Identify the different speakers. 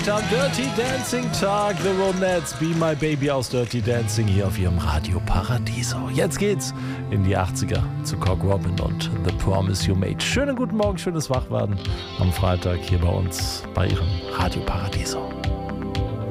Speaker 1: heute am Dirty Dancing Tag. The Ronettes, Be My Baby aus Dirty Dancing hier auf ihrem Radio Paradiso. Jetzt geht's in die 80er zu Cock Robin und The Promise You Made. Schönen guten Morgen, schönes Wachwerden am Freitag hier bei uns bei ihrem Radio Paradiso.